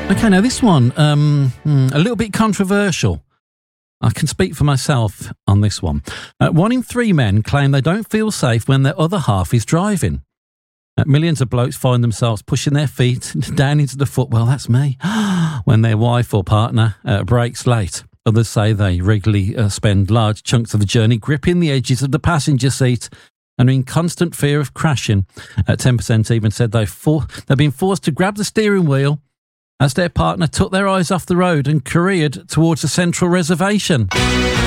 Okay, now this one, a little bit controversial. I can speak for myself on this one. 1 in 3 men claim they don't feel safe when their other half is driving. Millions of blokes find themselves pushing their feet down into the footwell, that's me, when their wife or partner brakes late. Others say they regularly spend large chunks of the journey gripping the edges of the passenger seat and are in constant fear of crashing. 10% even said they've been forced to grab the steering wheel as their partner took their eyes off the road and careered towards a central reservation.